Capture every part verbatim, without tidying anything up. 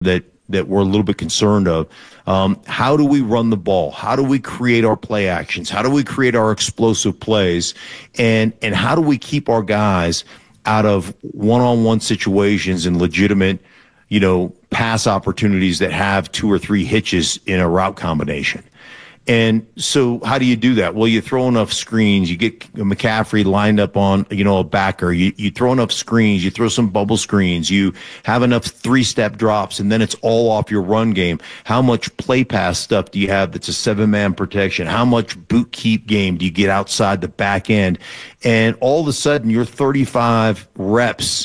that that we're a little bit concerned of. Um, how do we run the ball? How do we create our play actions? How do we create our explosive plays? And and how do we keep our guys out of one-on-one situations and legitimate, you know, pass opportunities that have two or three hitches in a route combination? And so how do you do that? Well, you throw enough screens. You get McCaffrey lined up on, you know, a backer. You, you throw enough screens. You throw some bubble screens. You have enough three-step drops, and then it's all off your run game. How much play pass stuff do you have that's a seven-man protection? How much boot keep game do you get outside the back end? And all of a sudden, your thirty-five reps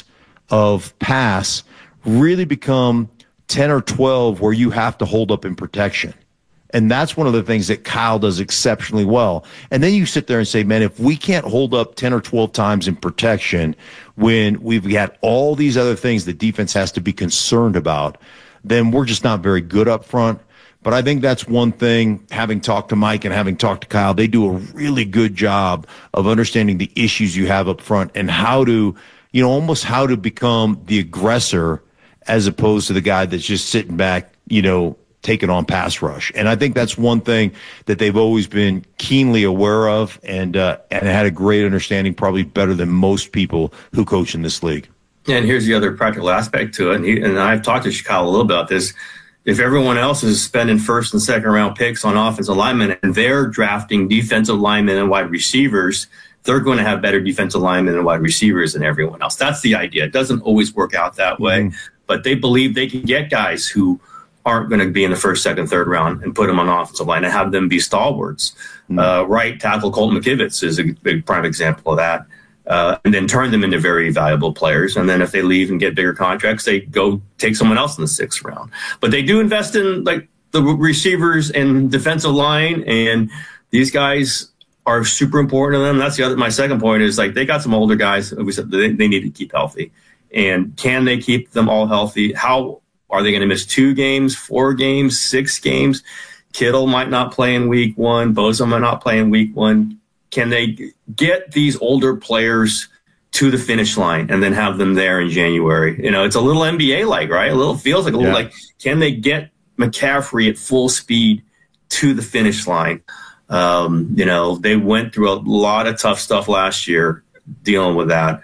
of pass really become ten or twelve where you have to hold up in protection. And that's one of the things that Kyle does exceptionally well. And then you sit there and say, man, if we can't hold up ten or twelve times in protection when we've got all these other things the defense has to be concerned about, then we're just not very good up front. But I think that's one thing, having talked to Mike and having talked to Kyle, they do a really good job of understanding the issues you have up front and how to, you know, almost how to become the aggressor as opposed to the guy that's just sitting back, you know, taking on pass rush. And I think that's one thing that they've always been keenly aware of and uh, and had a great understanding, probably better than most people who coach in this league. And here's the other practical aspect to it. And, he, and I've talked to Chicago a little about this. If everyone else is spending first and second round picks on offensive linemen and they're drafting defensive linemen and wide receivers, they're going to have better defensive linemen and wide receivers than everyone else. That's the idea. It doesn't always work out that way, mm-hmm. but they believe they can get guys who aren't going to be in the first, second, third round and put them on the offensive line and have them be stalwarts. Mm-hmm. Uh, right tackle Colton McKivitz is a big prime example of that. Uh, and then turn them into very valuable players. And then if they leave and get bigger contracts, they go take someone else in the sixth round. But they do invest in like the receivers and defensive line, and these guys are super important to them. That's the other. My second point is like they got some older guys. We said they, they need to keep healthy, and can they keep them all healthy? How are they going to miss two games, four games, six games? Kittle might not play in week one. Bosa might not play in week one. Can they get these older players to the finish line and then have them there in January? You know, it's a little N B A-like, right? A little feels like a little yeah. like, can they get McCaffrey at full speed to the finish line? Um, you know, they went through a lot of tough stuff last year dealing with that.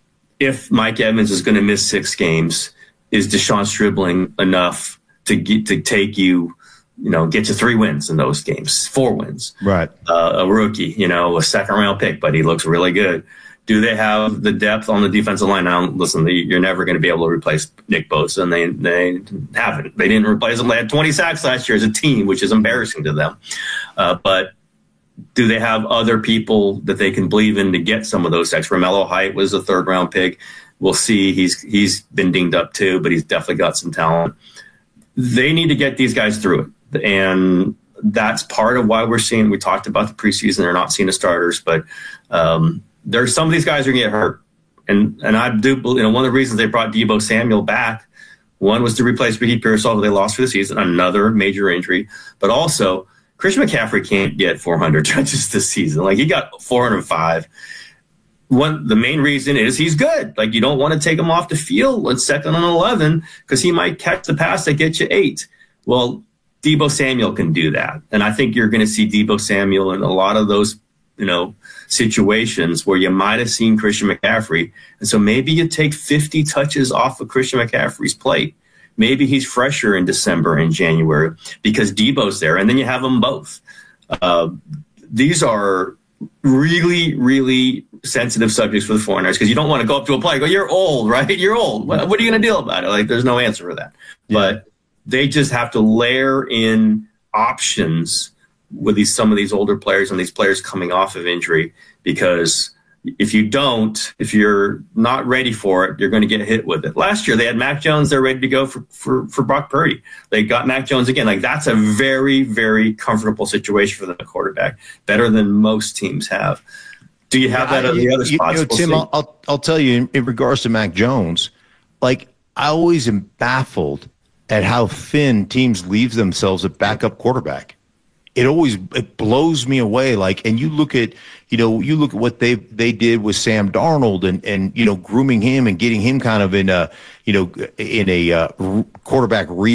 If Mike Evans is going to miss six games, is Deshaun Stribling enough to get to take you, you know, get you three wins in those games, four wins? Right. Uh, a rookie, you know, a second round pick, but he looks really good. Do they have the depth on the defensive line? Now, listen, you're never going to be able to replace Nick Bosa, and they they haven't. They didn't replace him. They had twenty sacks last year as a team, which is embarrassing to them. Uh, but do they have other people that they can believe in to get some of those sacks? Romello Height was a third round pick. We'll see. He's he's been dinged up too, but he's definitely got some talent. They need to get these guys through it, and that's part of why we're seeing. We talked about the preseason; they're not seeing the starters, but um, there's some of these guys are going to get hurt, and and I do. You know, one of the reasons they brought Deebo Samuel back, one was to replace Ricky Pearsall, who they lost for the season, another major injury, but also Christian McCaffrey can't get four hundred touches this season. Like he got four hundred five. One, the main reason is he's good. Like you don't want to take him off the field on second and eleven because he might catch the pass that gets you eight. Well, Deebo Samuel can do that, and I think you're going to see Deebo Samuel in a lot of those, you know, situations where you might have seen Christian McCaffrey, and so maybe you take fifty touches off of Christian McCaffrey's plate. Maybe he's fresher in December and January because Deebo's there, and then you have them both. Uh, these are really, really sensitive subjects for the foreigners because you don't want to go up to a player and go, you're old, right? You're old. What, what are you going to do about it? Like, there's no answer for that. Yeah. But they just have to layer in options with these some of these older players and these players coming off of injury, because if you don't, if you're not ready for it, you're going to get hit with it. Last year, they had Mac Jones. They're ready to go for, for, for Brock Purdy. They got Mac Jones again. Like, that's a very, very comfortable situation for the quarterback, better than most teams have. Do you have yeah, that at the other spots? You know, Tim, we'll I'll, I'll tell you, in, in regards to Mac Jones, like, I always am baffled at how thin teams leave themselves at backup quarterback. it always it blows me away. Like, and you look at, you know, you look at what they they did with Sam Darnold and and you know grooming him and getting him kind of in a you know in a uh, quarterback re